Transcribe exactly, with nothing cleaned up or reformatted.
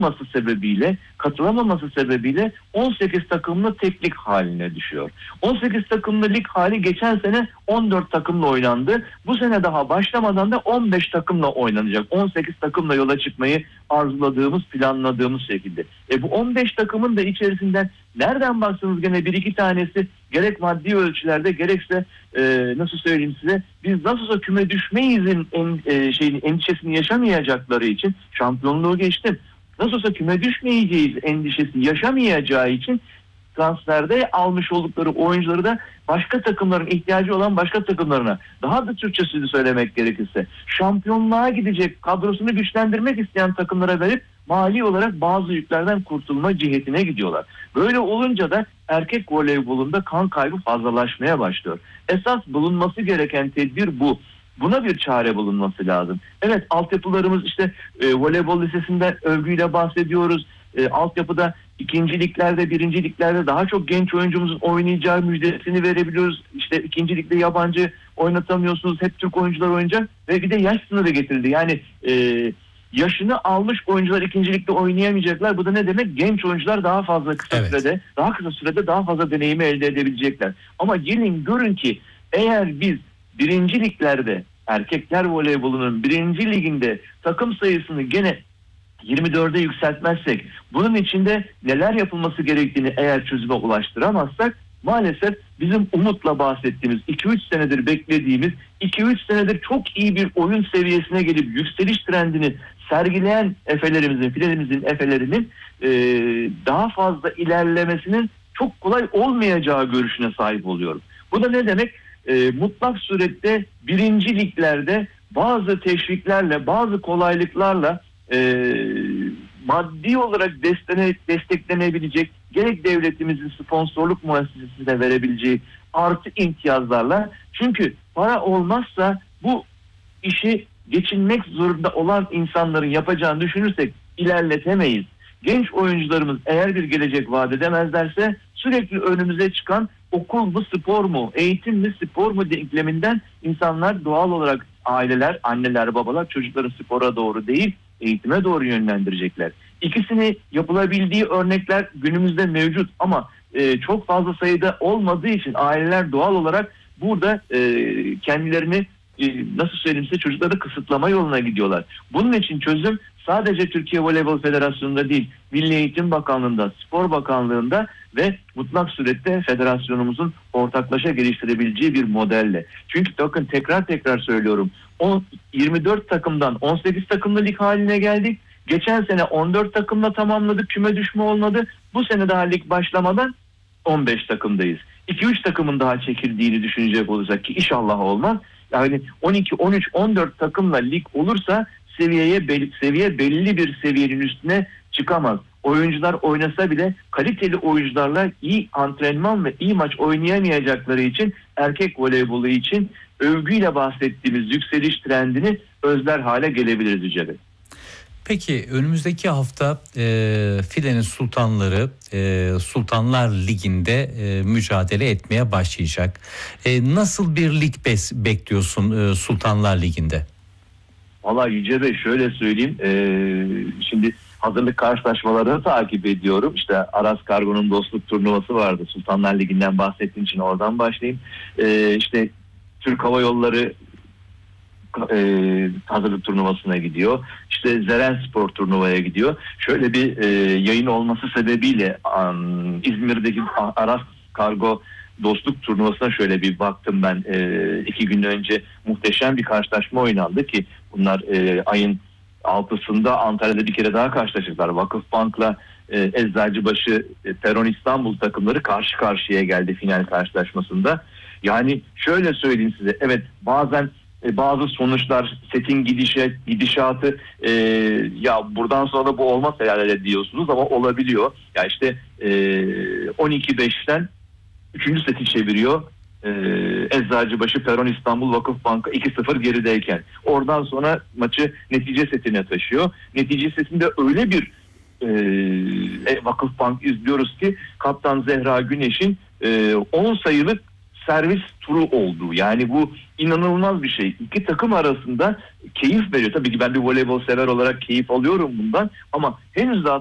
sebebiyle, katılamaması sebebiyle on sekiz takımlı tek lig haline düşüyor. on sekiz takımlı lig hali geçen sene on dört takımla oynandı. Bu sene daha başlamadan da on beş takımla oynanacak. on sekiz takımla yola çıkmayı arzuladığımız, planladığımız şekilde. E bu on beş takımın da içerisinden nereden baksanız gene bir iki tanesi gerek maddi ölçülerde gerekse e, nasıl söyleyeyim size, biz nasıl olsa küme düşmeyizin en, e, şeyin endişesini yaşamayacakları için, şampiyonluğu geçtim, nasıl olsa küme düşmeyeceğiz endişesi yaşamayacağı için transferde almış oldukları oyuncuları da başka takımların ihtiyacı olan başka takımlarına, daha da Türkçesini söylemek gerekirse şampiyonluğa gidecek kadrosunu güçlendirmek isteyen takımlara verip mali olarak bazı yüklerden kurtulma cihetine gidiyorlar. Böyle olunca da erkek voleybolunda kan kaybı fazlalaşmaya başlıyor. Esas bulunması gereken tedbir bu. Buna bir çare bulunması lazım. Evet, altyapılarımız işte e, voleybol lisesinden övgüyle bahsediyoruz. E, altyapıda ikinci liglerde, birinci liglerde daha çok genç oyuncumuzun oynayacağı müjdesini verebiliyoruz. İşte ikinci ligde yabancı oynatamıyorsunuz, hep Türk oyuncular oynayacak ve bir de yaş sınırı getirildi. Yani e, yaşını almış oyuncular ikinci ligde oynayamayacaklar. Bu da ne demek? Genç oyuncular daha fazla kısa evet. sürede, daha kısa sürede daha fazla deneyimi elde edebilecekler. Ama gelin görün ki eğer biz birinci liglerde, erkekler voleybolunun birinci liginde takım sayısını gene yirmi dörde yükseltmezsek, bunun içinde neler yapılması gerektiğini eğer çözüme ulaştıramazsak, maalesef bizim umutla bahsettiğimiz, iki üç senedir beklediğimiz, iki üç senedir çok iyi bir oyun seviyesine gelip yükseliş trendini sergileyen efelerimizin, filerimizin efelerinin e, daha fazla ilerlemesinin çok kolay olmayacağı görüşüne sahip oluyorum. Bu da ne demek? E, mutlak surette birinci liglerde bazı teşviklerle, bazı kolaylıklarla e, maddi olarak destene, desteklenebilecek, gerek devletimizin sponsorluk muessesesine verebileceği artı imtiyazlarla, çünkü para olmazsa bu işi geçinmek zorunda olan insanların yapacağını düşünürsek ilerletemeyiz. Genç oyuncularımız eğer bir gelecek vaat edemezlerse sürekli önümüze çıkan okul mu spor mu, eğitim mi spor mu denkleminden insanlar doğal olarak, aileler, anneler, babalar çocukları spora doğru değil eğitime doğru yönlendirecekler. İkisini yapılabildiği örnekler günümüzde mevcut ama e, çok fazla sayıda olmadığı için aileler doğal olarak burada e, kendilerini e, nasıl söyleyeyim size, çocukları kısıtlama yoluna gidiyorlar. Bunun için çözüm sadece Türkiye Voleybol Federasyonu'nda değil, Milli Eğitim Bakanlığı'nda, Spor Bakanlığı'nda ve mutlak surette federasyonumuzun ortaklaşa geliştirebileceği bir modelle. Çünkü bakın, tekrar tekrar söylüyorum, on, yirmi dört takımdan on sekiz takımlı lig haline geldik. Geçen sene on dört takımla tamamladık, küme düşme olmadı. Bu sene daha lig başlamadan on beş takımdayız. iki üç takımın daha çekildiğini düşünecek olursak, ki inşallah olmaz. Yani on iki, on üç, on dört takımla lig olursa seviyeye belli, seviye belli bir seviyenin üstüne çıkamaz. Oyuncular oynasa bile kaliteli oyuncularla iyi antrenman ve iyi maç oynayamayacakları için erkek voleybolu için övgüyle bahsettiğimiz yükseliş trendini özler hale gelebiliriz Yüce Bey. Peki önümüzdeki hafta e, Filenin Sultanları e, Sultanlar Ligi'nde e, mücadele etmeye başlayacak. E, nasıl bir lig bes, bekliyorsun e, Sultanlar Ligi'nde? Valla Yüce Bey, şöyle söyleyeyim. E, şimdi hazırlık karşılaşmalarını takip ediyorum. İşte Aras Kargo'nun dostluk turnuvası vardı. Sultanlar Ligi'nden bahsettiğim için oradan başlayayım. E, işte Türk Hava Yolları e, hazırlık turnuvasına gidiyor. İşte Zeren Spor turnuvaya gidiyor. Şöyle bir e, yayın olması sebebiyle um, İzmir'deki Aras Kargo dostluk turnuvasına şöyle bir baktım ben. E, iki gün önce muhteşem bir karşılaşma oynandı ki bunlar e, ayın altısında Antalya'da bir kere daha karşılaşacaklar. Vakıfbank'la e, Eczacıbaşı, e, Peron İstanbul takımları karşı karşıya geldi final karşılaşmasında. Yani şöyle söyleyeyim size, evet bazen e, bazı sonuçlar, setin gidişe, gidişatı e, ya buradan sonra bu olmaz herhalde diyorsunuz ama olabiliyor. Ya işte e, on iki beşten üçüncü seti çeviriyor. Ee, Eczacıbaşı Peron İstanbul Vakıfbank'a iki sıfır gerideyken. Oradan sonra maçı netice setine taşıyor. Netice setinde öyle bir e, Vakıfbank izliyoruz ki Kaptan Zehra Güneş'in e, on sayılık servis turu oldu. Yani bu inanılmaz bir şey. İki takım arasında keyif veriyor. Tabii ki ben bir voleybol sever olarak keyif alıyorum bundan ama henüz daha